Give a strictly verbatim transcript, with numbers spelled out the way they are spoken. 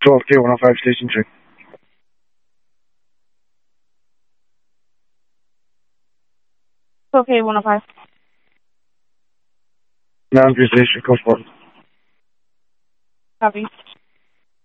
twelve K one oh five station check. twelve K one oh five. Mountain View Station, go for it. Copy.